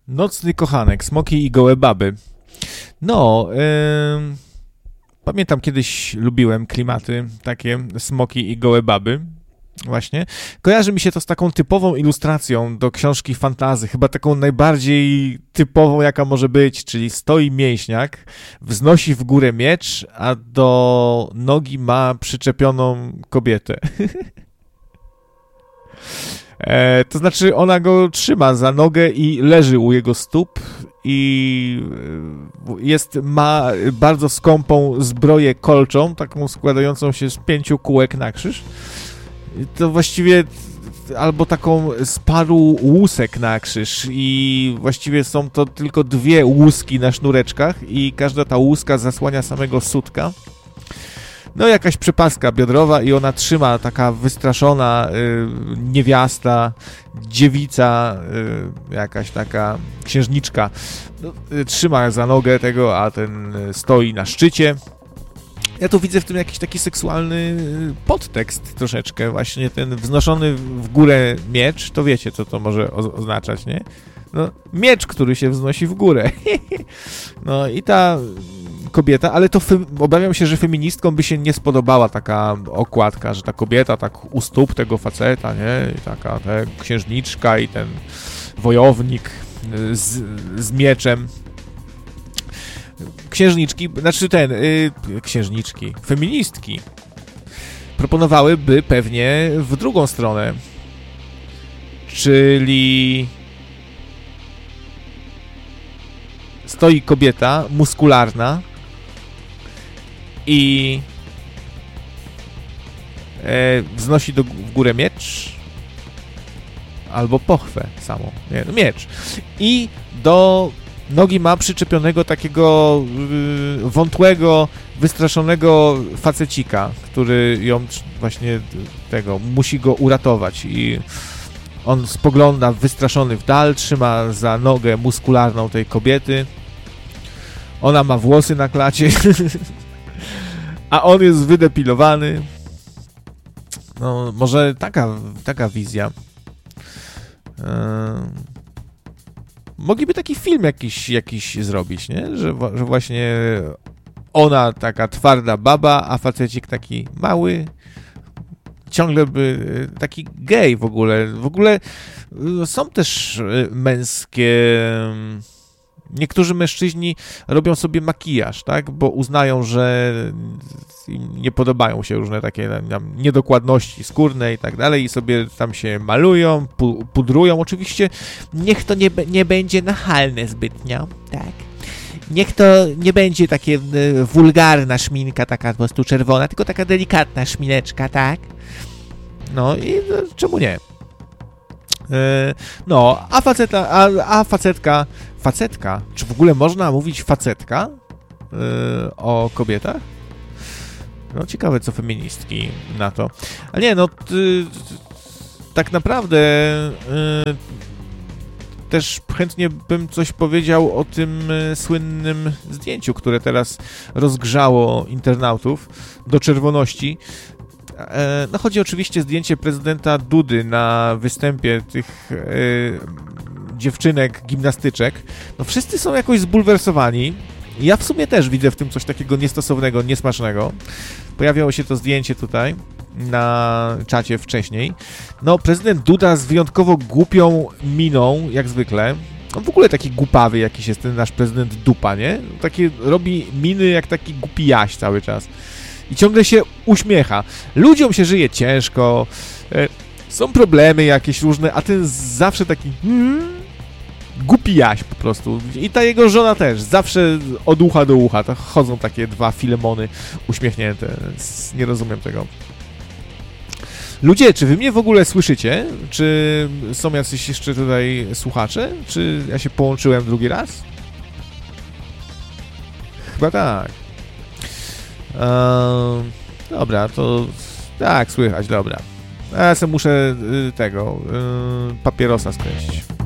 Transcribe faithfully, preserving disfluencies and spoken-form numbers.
Nocny kochanek, smoki i gołe baby. No, yy, pamiętam kiedyś lubiłem klimaty takie smoki i gołe baby. Właśnie. Kojarzy mi się to z taką typową ilustracją do książki fantasy, chyba taką najbardziej typową, jaka może być, czyli stoi mięśniak, wznosi w górę miecz, a do nogi ma przyczepioną kobietę. e, to znaczy ona go trzyma za nogę i leży u jego stóp i jest, ma bardzo skąpą zbroję kolczą, taką składającą się z pięciu kółek na krzyż. To właściwie albo taką z paru łusek na krzyż i właściwie są to tylko dwie łuski na sznureczkach i każda ta łuska zasłania samego sutka. No jakaś przepaska biodrowa i ona trzyma, taka wystraszona y, niewiasta, dziewica, y, jakaś taka księżniczka, no, y, trzyma za nogę tego, a ten y, stoi na szczycie. Ja tu widzę w tym jakiś taki seksualny podtekst troszeczkę, właśnie ten wznoszony w górę miecz, to wiecie, co to może oznaczać, nie? No, miecz, który się wznosi w górę. No i ta kobieta, ale to fe- obawiam się, że feministkom by się nie spodobała taka okładka, że ta kobieta tak u stóp tego faceta, nie? I taka ta księżniczka i ten wojownik z, z mieczem. Księżniczki, znaczy ten, yy, księżniczki, feministki proponowałyby pewnie w drugą stronę, czyli stoi kobieta muskularna i e, wznosi do, w górę miecz albo pochwę samą, nie, no miecz i do nogi ma przyczepionego takiego yy, wątłego, wystraszonego facecika, który ją właśnie tego, musi go uratować i on spogląda wystraszony w dal, trzyma za nogę muskularną tej kobiety. Ona ma włosy na klacie, a on jest wydepilowany. No, może taka, taka wizja. Yy. Mogliby taki film jakiś, jakiś zrobić, nie? Że, że właśnie ona taka twarda baba, a facecik taki mały, ciągle by taki gej w ogóle. W ogóle są też męskie... Niektórzy mężczyźni robią sobie makijaż, tak? Bo uznają, że im nie podobają się różne takie tam, niedokładności skórne i tak dalej i sobie tam się malują, pu- pudrują. Oczywiście niech to nie, nie będzie nachalne zbytnio, tak? Niech to nie będzie takie y, wulgarna szminka, taka po prostu czerwona, tylko taka delikatna szmineczka, tak? No i no, czemu nie? No, a faceta, a, a facetka, facetka, czy w ogóle można mówić facetka yy, o kobietach? No, ciekawe, co feministki na to. A nie, no, ty, tak naprawdę yy, też chętnie bym coś powiedział o tym yy, słynnym zdjęciu, które teraz rozgrzało internautów do czerwoności. No chodzi oczywiście o zdjęcie prezydenta Dudy na występie tych e, dziewczynek gimnastyczek. No wszyscy są jakoś zbulwersowani. Ja w sumie też widzę w tym coś takiego niestosownego, niesmacznego. Pojawiało się to zdjęcie tutaj na czacie wcześniej. No prezydent Duda z wyjątkowo głupią miną, jak zwykle. On w ogóle taki głupawy jakiś jest ten nasz prezydent Dupa, nie? Takie robi miny jak taki głupi jaś cały czas. I ciągle się uśmiecha. Ludziom się żyje ciężko, e, są problemy jakieś różne, a ten zawsze taki hmm, głupi jaś po prostu. I ta jego żona też, zawsze od ucha do ucha. To chodzą takie dwa filemony uśmiechnięte. Nie rozumiem tego. Ludzie, czy wy mnie w ogóle słyszycie? Czy są jacyś jeszcze tutaj słuchacze? Czy ja się połączyłem drugi raz? Chyba tak. Eee, dobra, to tak, słychać, dobra. Ja sobie muszę y, tego, y, papierosa skręcić.